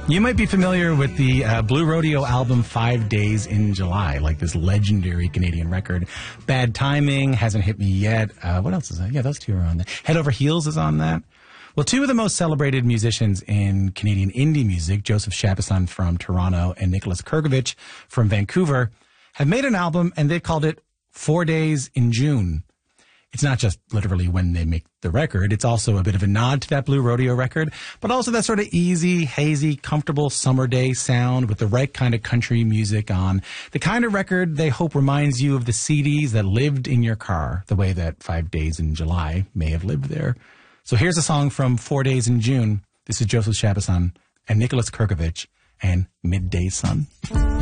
You might be familiar with the Blue Rodeo album 5 Days in July, like this legendary Canadian record. Bad Timing, Hasn't Hit Me Yet. What else is that? Yeah, those two are on there. Head Over Heels is on that. Well, two of the most celebrated musicians in Canadian indie music, Joseph Chapuisson from Toronto and Nicholas Kurgovich from Vancouver, have made an album, and they called it 4 Days in June. It's not just literally when they make the record. It's also a bit of a nod to that Blue Rodeo record, but also that sort of easy, hazy, comfortable summer day sound with the right kind of country music on. The kind of record they hope reminds you of the CDs that lived in your car, the way that 5 Days in July may have lived there. So here's a song from 4 Days in June. This is Joseph Chapuisson and Nicholas Kurgovich and Midday Sun.